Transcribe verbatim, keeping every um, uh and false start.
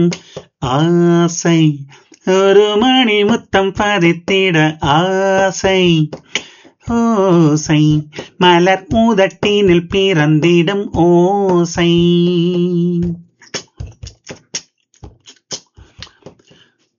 ஆசை ஒரு மணி முத்தம் பதித்திட ஆசை ஓசை மலர் மூதட்டினில் பிறந்திடும் ஓசை